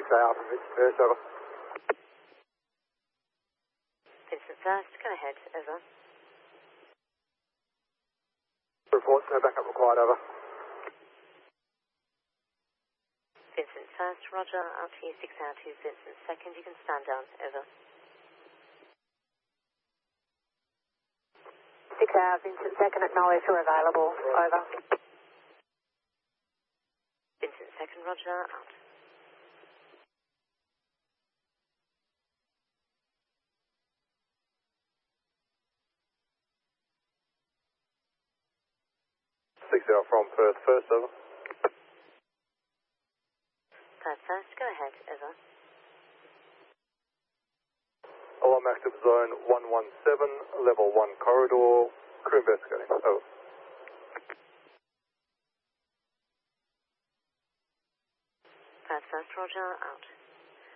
6AR from Vincent First, over. Vincent First, go ahead, over. Reports, no backup required, over. Vincent First, roger, RT 6AR to Vincent Second, you can stand down, over. 6AR, Vincent Second, acknowledge you're available, over. Vincent Second, roger, out. From Perth First, over. Perth First, go ahead, over. Alarm active zone 117, level 1 corridor, crew investigating, over. Perth First, roger, out.